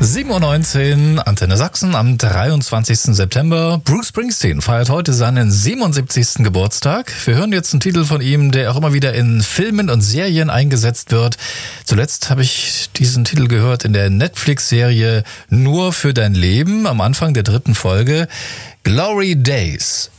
7:19 Uhr, Antenne Sachsen am 23. September. Bruce Springsteen feiert heute seinen 77. Geburtstag. Wir hören jetzt einen Titel von ihm, der auch immer wieder in Filmen und Serien eingesetzt wird. Zuletzt habe ich diesen Titel gehört in der Netflix-Serie Nur für dein Leben am Anfang der 3. Folge. Glory Days.